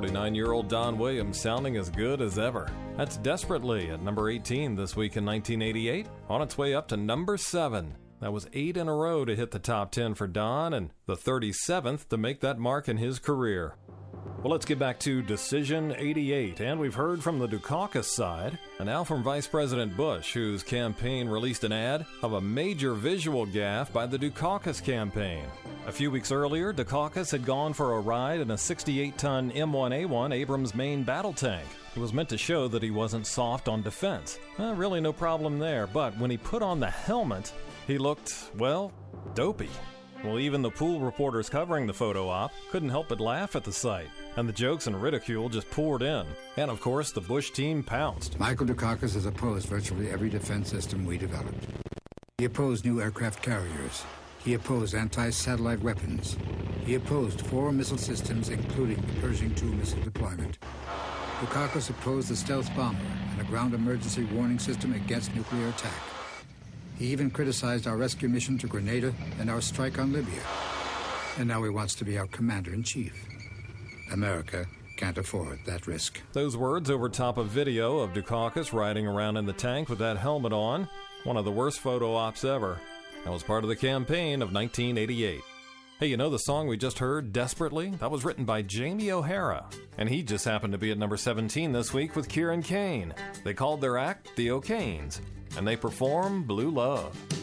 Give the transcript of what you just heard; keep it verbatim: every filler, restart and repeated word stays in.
forty-nine-year-old Don Williams sounding as good as ever. That's Desperately at number eighteen this week in nineteen eighty-eight, on its way up to number seven. That was eight in a row to hit the top ten for Don, and the thirty-seventh to make that mark in his career. Well, let's get back to Decision eighty-eight, and we've heard from the Dukakis side, and now from Vice President Bush, whose campaign released an ad of a major visual gaffe by the Dukakis campaign. A few weeks earlier, Dukakis had gone for a ride in a sixty-eight ton M one A one Abrams main battle tank. It was meant to show that he wasn't soft on defense. Eh, really no problem there, but when he put on the helmet, he looked, well, dopey. Well, even the pool reporters covering the photo op couldn't help but laugh at the sight, and the jokes and ridicule just poured in. And of course, the Bush team pounced. Michael Dukakis has opposed virtually every defense system we developed. He opposed new aircraft carriers. He opposed anti-satellite weapons. He opposed four missile systems, including the Pershing two missile deployment. Dukakis opposed the stealth bomber and a ground emergency warning system against nuclear attack. He even criticized our rescue mission to Grenada and our strike on Libya. And now he wants to be our commander-in-chief. America can't afford that risk. Those words over top of video of Dukakis riding around in the tank with that helmet on. One of the worst photo ops ever. That was part of the campaign of nineteen eighty-eight. Hey, you know the song we just heard, Desperately? That was written by Jamie O'Hara. And he just happened to be at number seventeen this week with Kieran Kane. They called their act the O'Kanes. And they perform Blue Love.